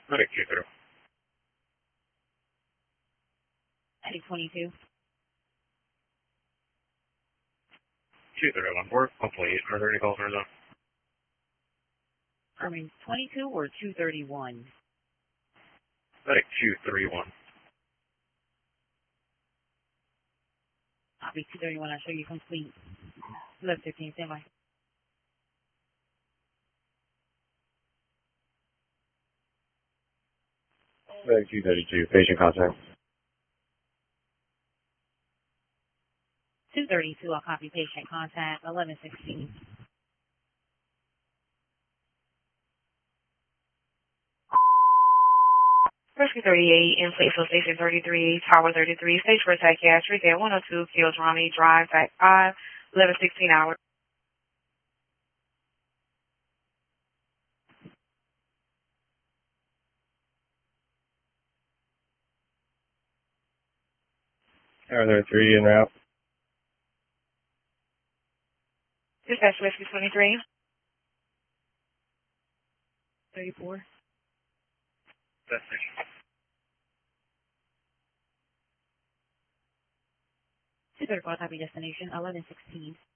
Medic 231. Medic 22. 231 work. Hopefully, are there any calls in our zone? I mean, 22 or 231? Medic 231. Copy 231. I'll show you complete. 11:15. Standby. Medic 232. Patient contact. 232. I'll copy patient contact. 11:16. Rescue 38 in place on Station 33, Tower 33, stage for attack Astrid at 102 Kildroni Drive, Back 5, 11:16 hours. Tower 33 en route. Dispatch Rescue 23. 34. Destination. 234. Copy destination. 11:16.